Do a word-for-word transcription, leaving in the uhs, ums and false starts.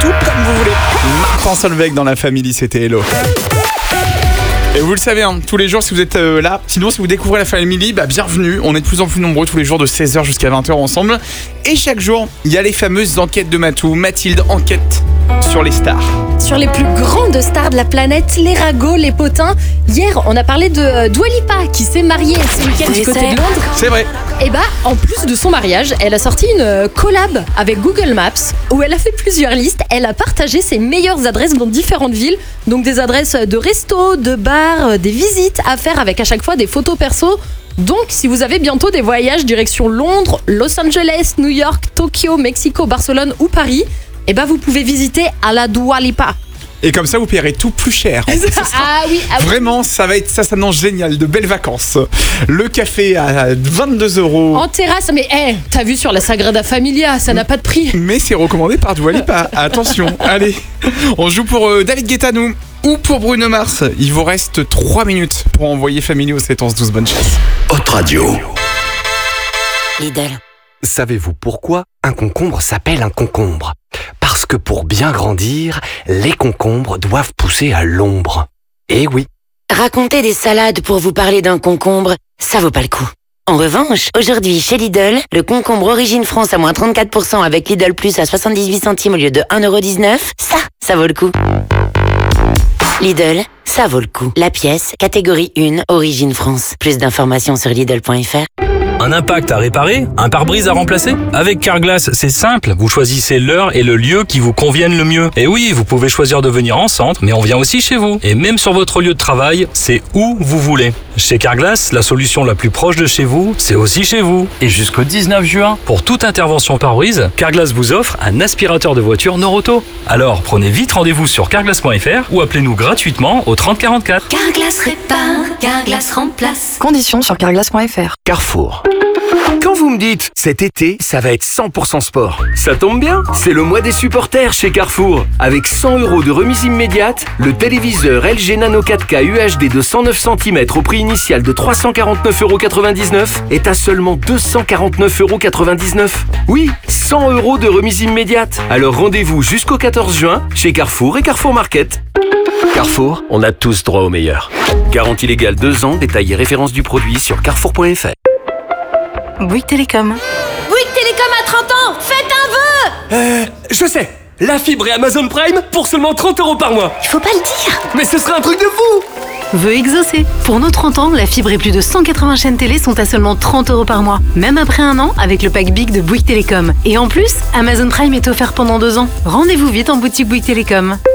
tout comme vous voulez. Martin Solveig dans la famille, c'était Hello. Et vous le savez, hein, tous les jours si vous êtes euh, là, sinon si vous découvrez la Family, bah bienvenue, on est de plus en plus nombreux tous les jours de seize heures jusqu'à vingt heures ensemble. Et chaque jour, il y a les fameuses enquêtes de Matou. Mathilde, enquête sur les stars. Sur les plus grandes stars de la planète, les ragots, les potins. Hier, on a parlé de euh, Dua Lipa qui s'est mariée ce week-end du côté de Londres. C'est vrai. Et bah, en plus de son mariage, elle a sorti une euh, collab avec Google Maps où elle a fait plusieurs listes. Elle a partagé ses meilleures adresses dans différentes villes. Donc des adresses de resto, de bar, euh, des visites à faire avec à chaque fois des photos perso. Donc, si vous avez bientôt des voyages direction Londres, Los Angeles, New York, Tokyo, Mexico, Barcelone ou Paris, eh ben vous pouvez visiter à la Dua Lipa. Et comme ça, vous paierez tout plus cher. Ah oui, ah oui. Vraiment, ça va être ça s'annonce génial, de belles vacances. Le café à vingt-deux euros. En terrasse, mais hey, t'as vu sur la Sagrada Familia, ça n'a pas de prix. Mais c'est recommandé par Dua Lipa. Attention, allez, on joue pour euh, David Guetta, nous, ou pour Bruno Mars. Il vous reste trois minutes pour envoyer Family au sept onze douze. Bonne chance. Hot Radio. Lidl. Savez-vous pourquoi un concombre s'appelle un concombre ? Parce que pour bien grandir, les concombres doivent pousser à l'ombre. Eh oui. Raconter des salades pour vous parler d'un concombre, ça vaut pas le coup. En revanche, aujourd'hui chez Lidl, le concombre Origine France à moins trente-quatre pour cent avec Lidl Plus à soixante-dix-huit centimes au lieu de un euro dix-neuf, ça, ça vaut le coup. Lidl, ça vaut le coup. La pièce, catégorie un, Origine France. Plus d'informations sur Lidl point F R. Un impact à réparer? Un pare-brise à remplacer? Avec Carglass, c'est simple. Vous choisissez l'heure et le lieu qui vous conviennent le mieux. Et oui, vous pouvez choisir de venir en centre, mais on vient aussi chez vous. Et même sur votre lieu de travail, c'est où vous voulez. Chez Carglass, la solution la plus proche de chez vous, c'est aussi chez vous. Et jusqu'au dix-neuf juin, pour toute intervention pare-brise, Carglass vous offre un aspirateur de voiture Noroto. Alors, prenez vite rendez-vous sur carglass point F R ou appelez-nous gratuitement au trente quarante-quatre. Carglass répare, Carglass remplace. Conditions sur carglass point F R. Carrefour. Quand vous me dites « cet été, ça va être cent pour cent sport », ça tombe bien, c'est le mois des supporters chez Carrefour. Avec cent euros de remise immédiate, le téléviseur L G Nano quatre K U H D de cent neuf centimètres au prix initial de trois cent quarante-neuf euros quatre-vingt-dix-neuf est à seulement deux cent quarante-neuf euros quatre-vingt-dix-neuf. Oui, cent euros de remise immédiate. Alors rendez-vous jusqu'au quatorze juin chez Carrefour et Carrefour Market. Carrefour, on a tous droit au meilleur. Garantie légale deux ans, détail et référence du produit sur carrefour point F R. Bouygues Télécom. Bouygues Télécom à trente ans, faites un vœu. Euh, je sais, la fibre et Amazon Prime pour seulement trente euros par mois. Il faut pas le dire. Mais ce serait un truc de fou. Vœu exaucé. Pour nos trente ans, la fibre et plus de cent quatre-vingts chaînes télé sont à seulement trente euros par mois. Même après un an, avec le pack Big de Bouygues Télécom. Et en plus, Amazon Prime est offert pendant deux ans. Rendez-vous vite en boutique Bouygues Télécom.